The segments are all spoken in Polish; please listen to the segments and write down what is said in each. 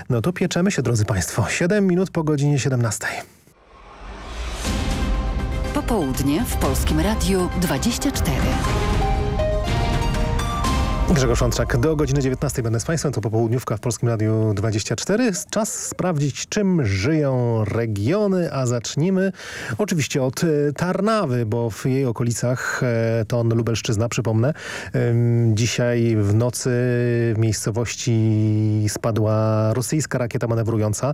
No to pieczemy się, drodzy Państwo. 7 minut po godzinie 17. Popołudnie w Polskim Radiu 24. Grzegorz Łączak, do godziny 19 będę z Państwem, to popołudniówka w Polskim Radiu 24. Czas sprawdzić, czym żyją regiony, a zacznijmy oczywiście od Tarnawy, bo w jej okolicach to Lubelszczyzna, przypomnę. Dzisiaj w nocy w miejscowości spadła rosyjska rakieta manewrująca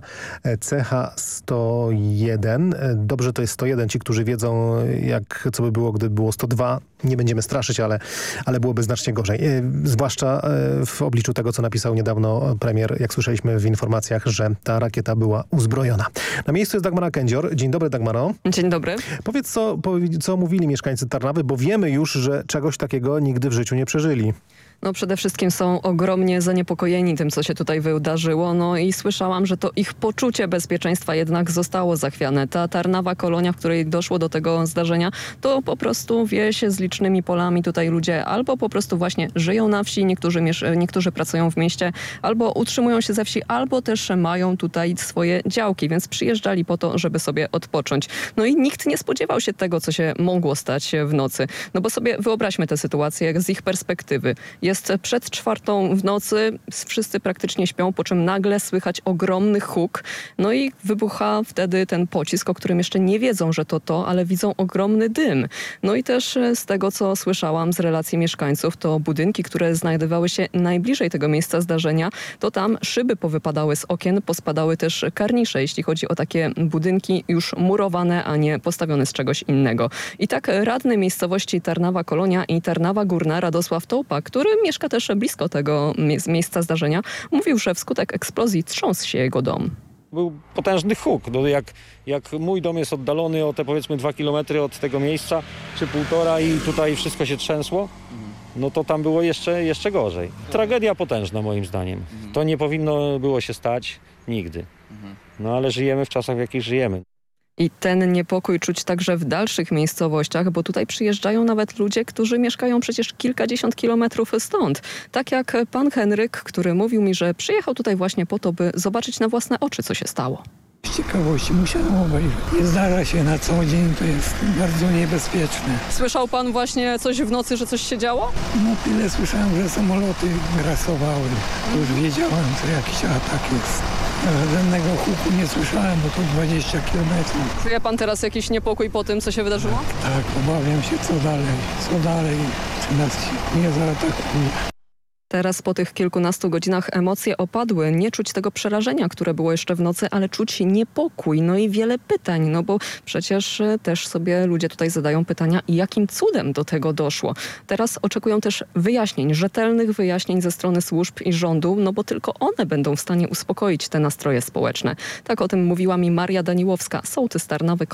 CH-101. Dobrze, to jest 101. Ci, którzy wiedzą, co by było, gdyby było 102, nie będziemy straszyć, ale byłoby znacznie gorzej. Zwłaszcza w obliczu tego, co napisał niedawno premier, jak słyszeliśmy w informacjach, że ta rakieta była uzbrojona. Na miejscu jest Dagmara Kędzior. Dzień dobry, Dagmaro. Dzień dobry. Powiedz, co mówili mieszkańcy Tarnawy, bo wiemy już, że czegoś takiego nigdy w życiu nie przeżyli. No przede wszystkim są ogromnie zaniepokojeni tym, co się tutaj wydarzyło. No i słyszałam, że to ich poczucie bezpieczeństwa jednak zostało zachwiane. Ta Tarnawa, Kolonia, w której doszło do tego zdarzenia, to po prostu wieś z licznymi polami. Tutaj ludzie albo po prostu właśnie żyją na wsi, niektórzy pracują w mieście, albo utrzymują się ze wsi, albo też mają tutaj swoje działki, więc przyjeżdżali po to, żeby sobie odpocząć. No i nikt nie spodziewał się tego, co się mogło stać w nocy. No bo sobie wyobraźmy tę sytuację z ich perspektywy. Jest przed 4:00 w nocy, wszyscy praktycznie śpią, po czym nagle słychać ogromny huk. No i wybucha wtedy ten pocisk, o którym jeszcze nie wiedzą, że to, ale widzą ogromny dym. No i też z tego, co słyszałam z relacji mieszkańców, to budynki, które znajdowały się najbliżej tego miejsca zdarzenia, to tam szyby powypadały z okien, pospadały też karnisze, jeśli chodzi o takie budynki już murowane, a nie postawione z czegoś innego. I tak radny miejscowości Tarnawa Kolonia i Tarnawa Górna Radosław Tołpa, który mieszka też blisko tego miejsca zdarzenia, mówił, że wskutek eksplozji trząsł się jego dom. Był potężny huk. No jak mój dom jest oddalony o te powiedzmy 2 kilometry od tego miejsca, czy 1,5 i tutaj wszystko się trzęsło, no to tam było jeszcze gorzej. Tragedia potężna moim zdaniem. To nie powinno było się stać nigdy. No ale żyjemy w czasach, w jakich żyjemy. I ten niepokój czuć także w dalszych miejscowościach, bo tutaj przyjeżdżają nawet ludzie, którzy mieszkają przecież kilkadziesiąt kilometrów stąd. Tak jak pan Henryk, który mówił mi, że przyjechał tutaj właśnie po to, by zobaczyć na własne oczy, co się stało. Z ciekawości musiałem obejrzeć. Nie zdarza się na co dzień, to jest bardzo niebezpieczne. Słyszał pan właśnie coś w nocy, że coś się działo? No tyle słyszałem, że samoloty grasowały. Już wiedziałem, że jakiś atak jest. Żadnego huku nie słyszałem, bo to 20 kilometrów. Czuje pan teraz jakiś niepokój po tym, co się wydarzyło? Tak, obawiam się, co dalej, czy nas nie zaatakuje. Teraz po tych kilkunastu godzinach emocje opadły. Nie czuć tego przerażenia, które było jeszcze w nocy, ale czuć niepokój, no i wiele pytań, no bo przecież też sobie ludzie tutaj zadają pytania, jakim cudem do tego doszło. Teraz oczekują też wyjaśnień, rzetelnych wyjaśnień ze strony służb i rządu, no bo tylko one będą w stanie uspokoić te nastroje społeczne. Tak o tym mówiła mi Maria Daniłowska, sołtys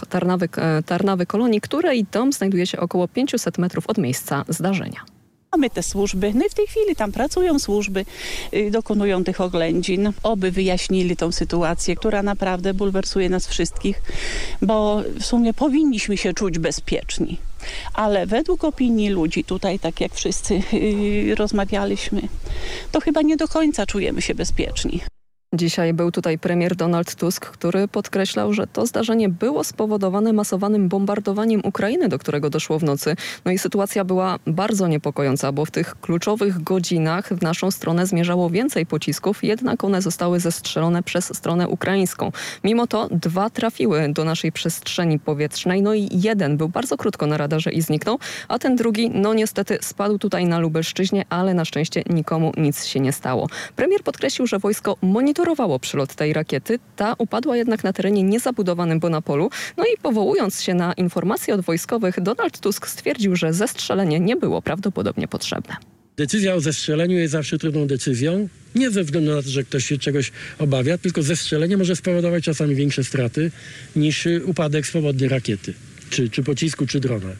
Tarnawy Kolonii, której dom znajduje się około 500 metrów od miejsca zdarzenia. Mamy te służby, no i w tej chwili tam pracują służby, dokonują tych oględzin. Oby wyjaśnili tą sytuację, która naprawdę bulwersuje nas wszystkich, bo w sumie powinniśmy się czuć bezpieczni. Ale według opinii ludzi tutaj, tak jak wszyscy rozmawialiśmy, to chyba nie do końca czujemy się bezpieczni. Dzisiaj był tutaj premier Donald Tusk, który podkreślał, że to zdarzenie było spowodowane masowanym bombardowaniem Ukrainy, do którego doszło w nocy. No i sytuacja była bardzo niepokojąca, bo w tych kluczowych godzinach w naszą stronę zmierzało więcej pocisków, jednak one zostały zestrzelone przez stronę ukraińską. Mimo to 2 trafiły do naszej przestrzeni powietrznej, no i jeden był bardzo krótko na radarze i zniknął, a ten drugi, no niestety spadł tutaj na Lubelszczyźnie, ale na szczęście nikomu nic się nie stało. Premier podkreślił, że wojsko monitorowało przylot tej rakiety. Ta upadła jednak na terenie niezabudowanym, bo na polu. No i powołując się na informacje od wojskowych, Donald Tusk stwierdził, że zestrzelenie nie było prawdopodobnie potrzebne. Decyzja o zestrzeleniu jest zawsze trudną decyzją. Nie ze względu na to, że ktoś się czegoś obawia, tylko zestrzelenie może spowodować czasami większe straty niż upadek swobodnej rakiety, czy pocisku, czy drona.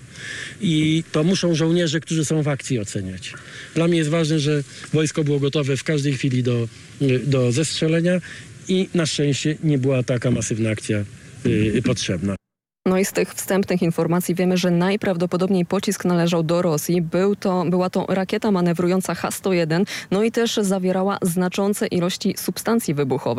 I to muszą żołnierze, którzy są w akcji, oceniać. Dla mnie jest ważne, że wojsko było gotowe w każdej chwili do zestrzelenia i na szczęście nie była taka masywna akcja potrzebna. No i z tych wstępnych informacji wiemy, że najprawdopodobniej pocisk należał do Rosji. Była to rakieta manewrująca H-101, no i też zawierała znaczące ilości substancji wybuchowej.